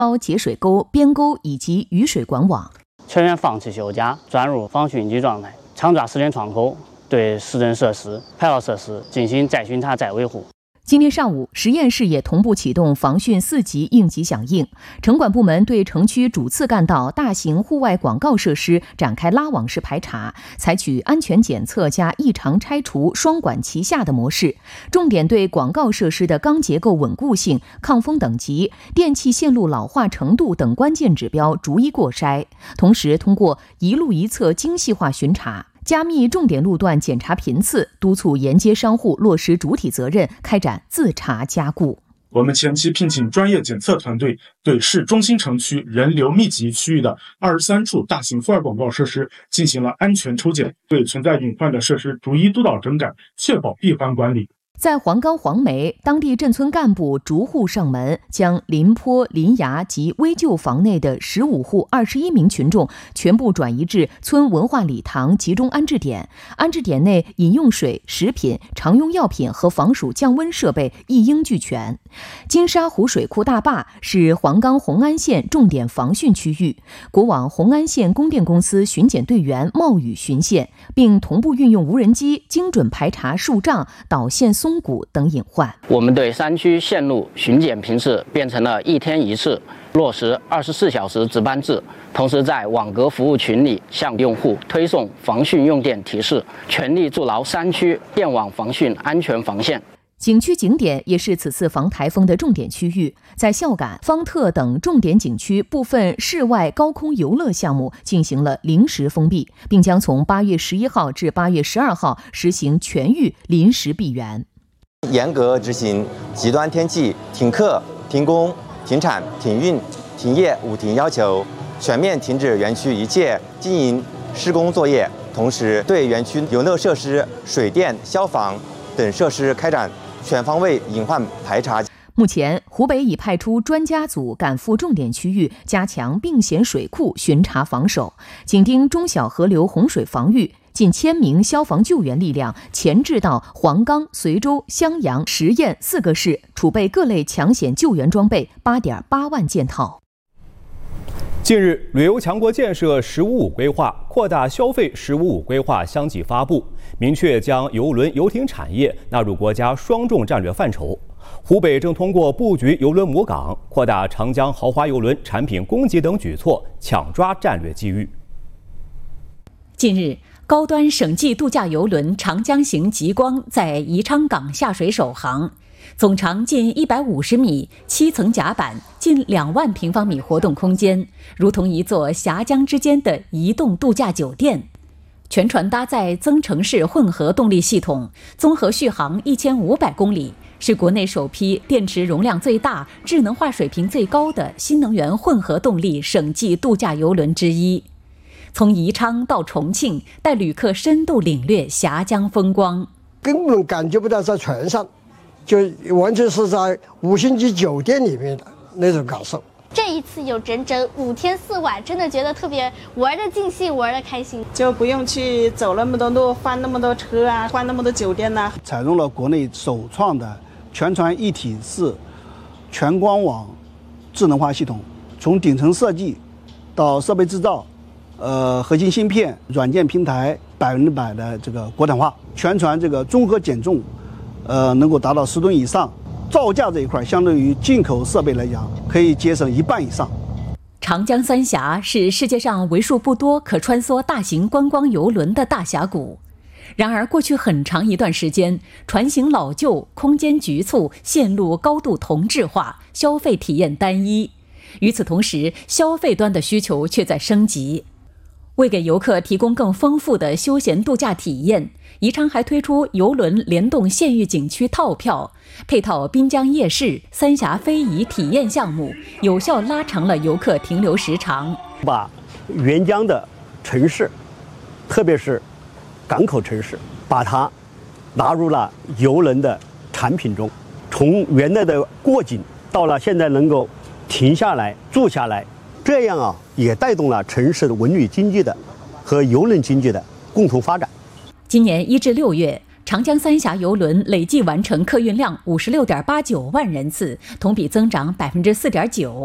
包节水沟、边沟以及雨水管网。 全面放弃休假，转入防汛应急状态，强抓时间窗口，对市政设施、配套设施进行再巡查、再维护。 今天上午，实验室也同步启动防汛4级应急响应，城管部门对城区主次干道、大型户外广告设施展开拉网式排查，采取安全检测加异常拆除双管齐下的模式，重点对广告设施的钢结构稳固性、抗风等级、电气线路老化程度等关键指标逐一过筛，同时通过一路一测精细化巡查，加密重点路段检查频次，督促沿街商户落实主体责任，开展自查加固。 我们前期聘请专业检测团队，对市中心城区人流密集区域的23处大型户外广告设施进行了安全抽检，对存在隐患的设施逐一督导整改，确保闭环管理。 在黄冈黄梅，当地镇村干部逐户上门，将临坡、临崖及危旧房内的15户21名群众全部转移至村文化礼堂集中安置点。安置点内饮用水、食品、常用药品和防暑降温设备一应俱全。金沙湖水库大坝是黄冈红安县重点防汛区域，国网红安县供电公司巡检队员冒雨巡线，并同步运用无人机精准排查树障、导线松谷等隐患。 我们对山区线路巡检频次变成了1天1次，落实24小时值班制，同时在网格服务群里向用户推送防汛用电提示，全力筑牢山区电网防汛安全防线。 景区景点也是此次防台风的重点区域，在孝感、方特等重点景区部分室外高空游乐项目进行了临时封闭，并将从8月11号至8月12号实行全域临时闭园。 严格执行极端天气停课、停工、停产、停运、停业5停要求，全面停止园区一切经营施工作业，同时对园区游乐设施、水电、消防等设施开展全方位隐患排查。 目前，湖北已派出专家组赶赴重点区域，加强并险水库巡查防守，紧盯中小河流洪水防御。近1000名消防救援力量前置到黄冈、随州、襄阳、十堰4个市，储备各类抢险救援装备8.8万件套。 近日，旅游强国建设“十五五”规划、扩大消费“十五五”规划相继发布，明确将邮轮游艇产业纳入国家双重战略范畴。湖北正通过布局邮轮母港、扩大长江豪华邮轮产品供给等举措，抢抓战略机遇。 近日，高端省际度假邮轮长江行极光在宜昌港下水首航，总长近150米，7层甲板，近2万平方米活动空间，如同一座峡江之间的移动度假酒店。全船搭载增程式混合动力系统，综合续航1500公里，是国内首批电池容量最大、智能化水平最高的新能源混合动力省际度假邮轮之一。从宜昌到重庆，带旅客深度领略峡江风光， 根本感觉不到在船上，就完全是在5星级酒店里面的那种感受。 这一次有整整5天4晚，真的觉得特别玩得尽兴，玩得开心， 就不用去走那么多路，翻那么多车啊，换那么多酒店呐。 采用了国内首创的全船一体式全光网智能化系统，从顶层设计到设备制造。核心芯片、软件平台100%的这个国产化，全船这个综合减重，能够达到10吨以上。造价这一块，相对于进口设备来讲，可以节省1半以上。 长江三峡是世界上为数不多可穿梭大型观光邮轮的大峡谷。然而，过去很长一段时间，船型老旧、空间局促、线路高度同质化、消费体验单一。与此同时，消费端的需求却在升级。为给游客提供更丰富的休闲度假体验，宜昌还推出邮轮联动县域景区套票，配套滨江夜市、三峡非遗体验项目，有效拉长了游客停留时长。 把沿江的城市，特别是港口城市，把它纳入了邮轮的产品中，从原来的过境到了现在能够停下来住下来，这样也带动了城市的文旅经济的和邮轮经济的共同发展。 今年1至6月，长江三峡邮轮累计完成客运量56.89万人次，同比增长4.9%。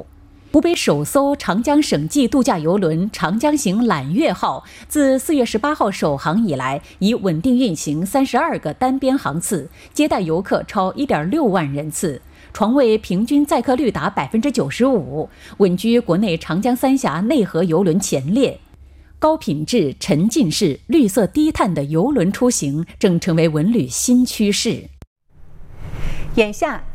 湖北首艘长江省际度假邮轮长江行揽月号自4月18号首航以来，已稳定运行32个单边航次，接待游客超1.6万人次，床位平均载客率达95%，稳居国内长江三峡内河邮轮前列。高品质、沉浸式、绿色低碳的邮轮出行正成为文旅新趋势。 眼下